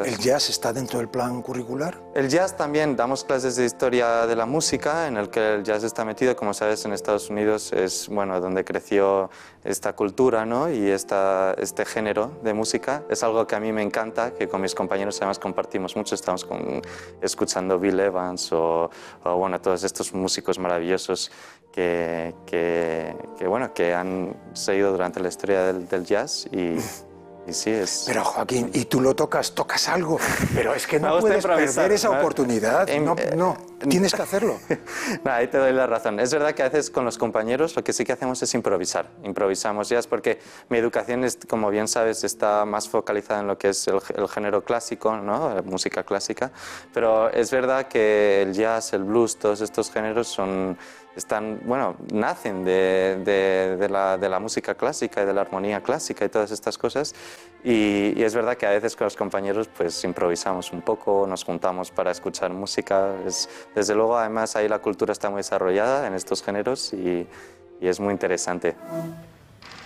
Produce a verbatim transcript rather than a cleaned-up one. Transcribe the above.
cosas. ¿El jazz está dentro del plan curricular? El jazz también, damos clases de historia de la música, en el que el jazz está metido. Como sabes, en Estados Unidos es, bueno, donde creció esta cultura, ¿no? Y esta, este género de música. Es algo que a mí me encanta, que con mis compañeros además compartimos mucho. Estamos con, escuchando Bill Evans o, o bueno, todos estos músicos maravillosos que, que, que, bueno, que han seguido durante la historia del, del jazz y... Y sí, es... Pero Joaquín, ¿y tú lo tocas? ¿Tocas algo? Pero es que no puedes improvisar, perder esa ¿no? oportunidad. No, no, tienes que hacerlo. No, ahí te doy la razón. Es verdad que a veces con los compañeros lo que sí que hacemos es improvisar. Improvisamos jazz porque mi educación, es, como bien sabes, está más focalizada en lo que es el, el género clásico, ¿no? La música clásica. Pero es verdad que el jazz, el blues, todos estos géneros son... están, bueno, nacen de, de, de, la, de la música clásica y de la armonía clásica y todas estas cosas y, y es verdad que a veces con los compañeros pues improvisamos un poco, nos juntamos para escuchar música, es, desde luego además ahí la cultura está muy desarrollada en estos géneros y, y es muy interesante.